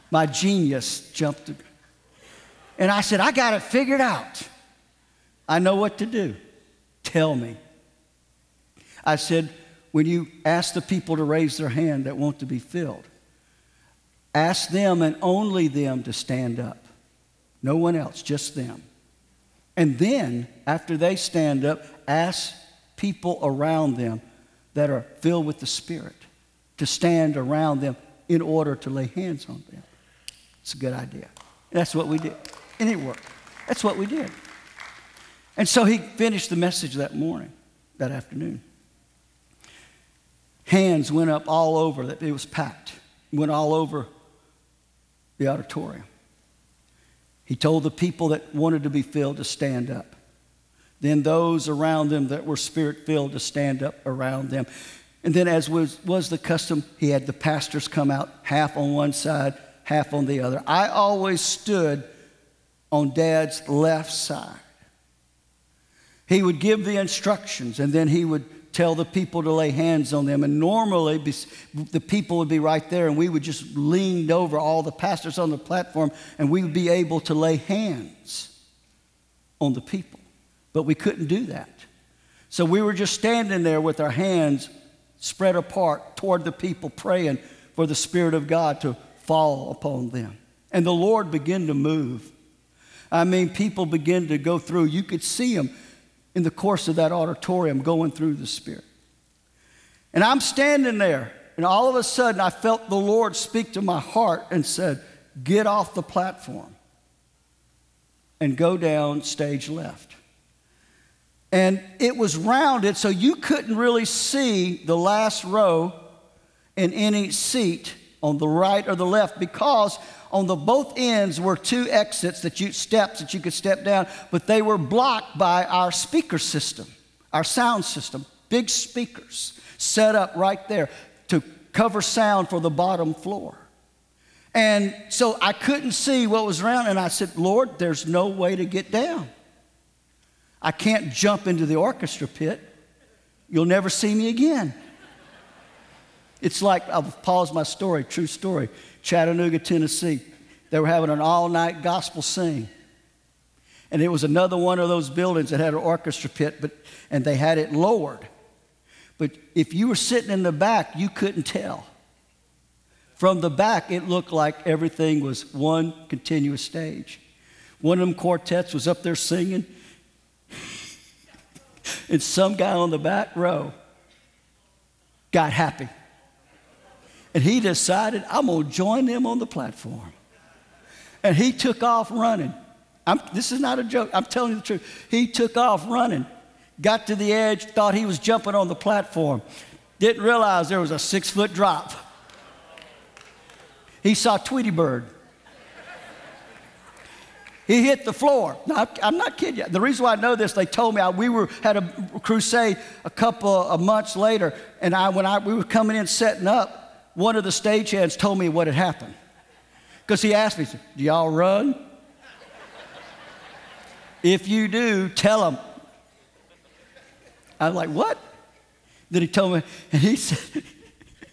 My genius jumped. And I said, I got it figured out. I know what to do. Tell me. I said, when you ask the people to raise their hand that want to be filled, ask them and only them to stand up. No one else, just them. And then, after they stand up, ask people around them that are filled with the Spirit to stand around them in order to lay hands on them. It's a good idea. That's what we did. And it worked. That's what we did. And so he finished the message that morning, that afternoon. Hands went up all over. It was packed. Went all over the auditorium. He told the people that wanted to be filled to stand up. Then those around them that were Spirit-filled to stand up around them. And then, as was the custom, he had the pastors come out, half on one side, half on the other. I always stood on Dad's left side. He would give the instructions, and then he would tell the people to lay hands on them. And normally, the people would be right there, and we would just lean over, all the pastors on the platform, and we would be able to lay hands on the people. But we couldn't do that. So we were just standing there with our hands spread apart toward the people, praying for the Spirit of God to fall upon them. And the Lord began to move. I mean, people began to go through. You could see them in the course of that auditorium going through the Spirit. And I'm standing there, and all of a sudden I felt the Lord speak to my heart and said, get off the platform and go down stage left. And it was rounded, so you couldn't really see the last row in any seat on the right or the left, because on the both ends were two exits steps that you could step down, but they were blocked by our speaker system, our sound system, big speakers set up right there to cover sound for the bottom floor. And so I couldn't see what was around, and I said, Lord, there's no way to get down. I can't jump into the orchestra pit. You'll never see me again. It's like, I'll pause my story, true story. Chattanooga, Tennessee. They were having an all-night gospel sing. And it was another one of those buildings that had an orchestra pit, and they had it lowered. But if you were sitting in the back, you couldn't tell. From the back, it looked like everything was one continuous stage. One of them quartets was up there singing, and some guy on the back row got happy. And he decided, I'm going to join them on the platform. And he took off running. This is not a joke. I'm telling you the truth. He took off running, got to the edge, thought he was jumping on the platform. Didn't realize there was a 6-foot drop. He saw Tweety Bird. He hit the floor. Now, I'm not kidding you. The reason why I know this, they told me we had a crusade a couple of months later, and we were coming in setting up, one of the stagehands told me what had happened. Because he asked me, do y'all run? If you do, tell them. I was like, what? Then he told me, and he said,